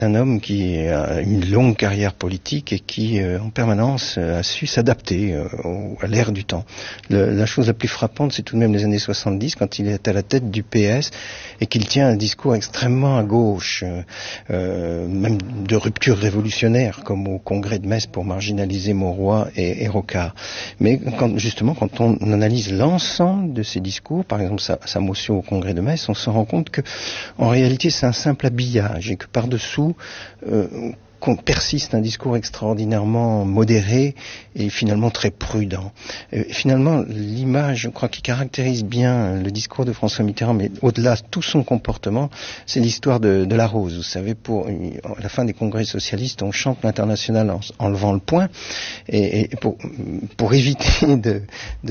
un homme qui a une longue carrière politique et qui, en permanence, a su s'adapter à l'ère du temps. La chose la plus frappante, c'est tout de même les années 70, quand il est à la tête du PS et qu'il tient un discours extrêmement à gauche, même de rupture révolutionnaire, comme au congrès de Metz pour marginaliser Mauroy et Rocard. Mais quand on analyse l'ensemble de ces discours, par exemple sa motion au congrès de Metz, on se rend compte que, en réalité, c'est un simple habillage et que par-dessous, qu'on persiste un discours extraordinairement modéré et finalement très prudent. Finalement, l'image, je crois, qui caractérise bien le discours de François Mitterrand, mais au-delà de tout son comportement, c'est l'histoire de la rose. Vous savez, à la fin des congrès socialistes, on chante l'Internationale en levant le poing, et pour éviter de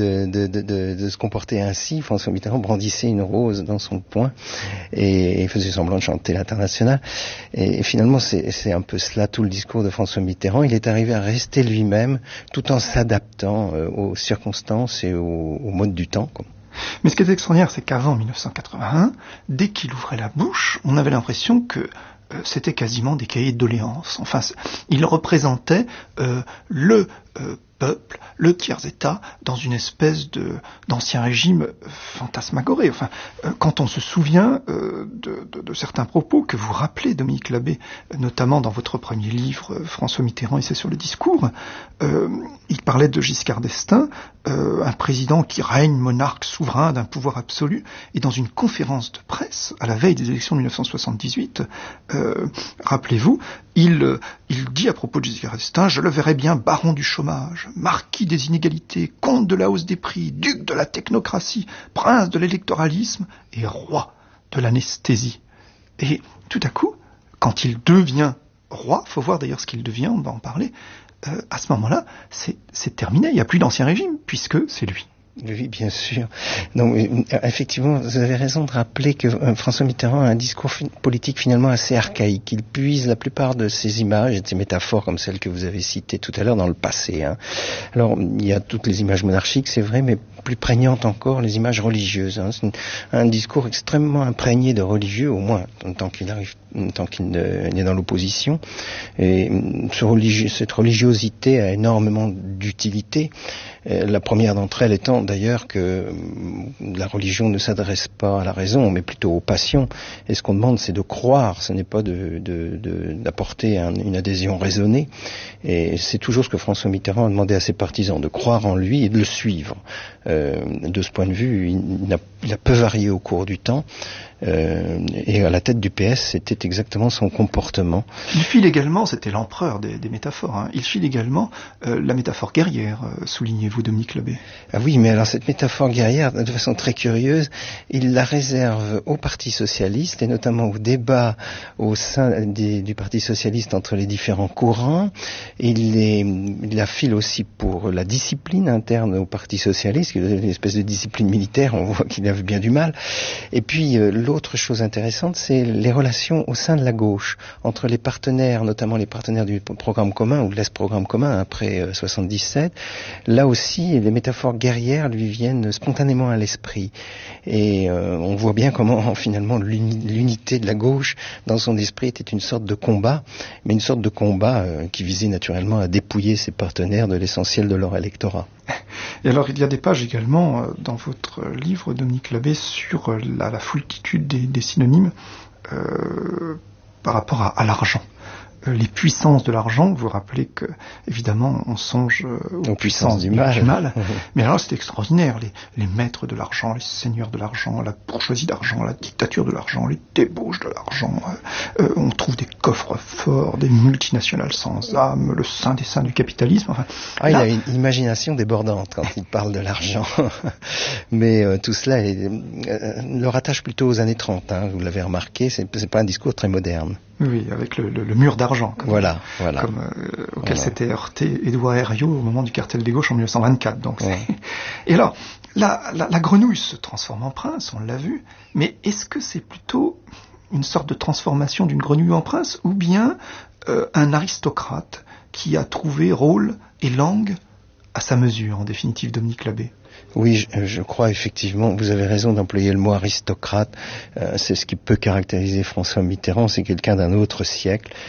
se comporter ainsi, François Mitterrand brandissait une rose dans son poing et faisait semblant de chanter l'Internationale. Et finalement, c'est un peu cela tout le discours de François Mitterrand. Il est arrivé à rester lui-même tout en s'adaptant aux circonstances et au mode du temps, quoi. Mais ce qui est extraordinaire, c'est qu'avant 1981, dès qu'il ouvrait la bouche, on avait l'impression que c'était quasiment des cahiers de doléances. Enfin, il représentait le peuple, le tiers-État, dans une espèce d'ancien régime fantasmagoré. Enfin, quand on se souvient de certains propos que vous rappelez, Dominique Labbé, notamment dans votre premier livre, François Mitterrand, Essai sur le discours, il parlait de Giscard d'Estaing, un président qui règne monarque souverain d'un pouvoir absolu, et dans une conférence de presse, à la veille des élections de 1978, rappelez-vous, il dit à propos de Giscard d'Estaing: je le verrais bien baron du chômage, marquis des inégalités, comte de la hausse des prix, duc de la technocratie, prince de l'électoralisme et roi de l'anesthésie. Et tout à coup, quand il devient roi, faut voir d'ailleurs ce qu'il devient, on va en parler, à ce moment-là, c'est terminé, il n'y a plus d'ancien régime, puisque c'est lui. Oui, bien sûr. Donc, effectivement, vous avez raison de rappeler que François Mitterrand a un discours politique finalement assez archaïque. Il puise la plupart de ses images et de ses métaphores, comme celles que vous avez citées tout à l'heure, dans le passé. Alors, il y a toutes les images monarchiques, c'est vrai, mais plus prégnantes encore, les images religieuses. C'est un discours extrêmement imprégné de religieux, au moins tant qu'il est dans l'opposition. Et cette religiosité a énormément d'utilité. La première d'entre elles étant d'ailleurs que la religion ne s'adresse pas à la raison, mais plutôt aux passions. Et ce qu'on demande, c'est de croire, ce n'est pas d'apporter une adhésion raisonnée. Et c'est toujours ce que François Mitterrand a demandé à ses partisans, de croire en lui et de le suivre. De ce point de vue, il a peu varié au cours du temps. Et à la tête du PS, c'était exactement son comportement. Il file également, c'était l'empereur des métaphores, il file également la métaphore guerrière, soulignez-vous, Dominique Labbé. Ah oui, mais alors cette métaphore guerrière, de façon très curieuse, il la réserve au Parti socialiste, et notamment au débat au sein du Parti socialiste entre les différents courants. Il la file aussi pour la discipline interne au Parti socialiste, qui est une espèce de discipline militaire, on voit qu'il avait bien du mal. Et puis, l'autre chose intéressante, c'est les relations au sein de la gauche, entre les partenaires, notamment les partenaires du programme commun ou de l'Est-programme commun après 77. Là aussi, les métaphores guerrières lui viennent spontanément à l'esprit. Et on voit bien comment finalement l'unité de la gauche dans son esprit était une sorte de combat, mais une sorte de combat qui visait naturellement à dépouiller ses partenaires de l'essentiel de leur électorat. Et alors, il y a des pages également dans votre livre, Dominique Labbé, sur la foultitude des synonymes par rapport à l'argent. Les puissances de l'argent, vous rappelez que, évidemment, on songe aux puissances du mal. Mais alors, c'est extraordinaire. Les maîtres de l'argent, les seigneurs de l'argent, la bourgeoisie d'argent, la dictature de l'argent, les débauches de l'argent. On trouve des coffres forts, des multinationales sans âme, le saint des saints du capitalisme. Enfin, il a une imagination débordante quand il parle de l'argent. Mais tout cela le rattache plutôt aux années 30. Vous l'avez remarqué, c'est pas un discours très moderne. Oui, avec le mur d'argent, auquel s'était heurté Édouard Herriot au moment du cartel des gauches en 1924. Donc Et alors, la grenouille se transforme en prince, on l'a vu, mais est-ce que c'est plutôt une sorte de transformation d'une grenouille en prince, ou bien un aristocrate qui a trouvé rôle et langue à sa mesure, en définitive, Dominique Labbé? Oui, je crois effectivement, vous avez raison d'employer le mot aristocrate. C'est ce qui peut caractériser François Mitterrand, c'est quelqu'un d'un autre siècle,